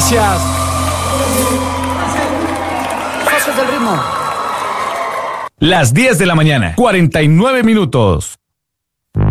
Gracias. Socios del ritmo. Las 10 de la mañana, 49 minutos.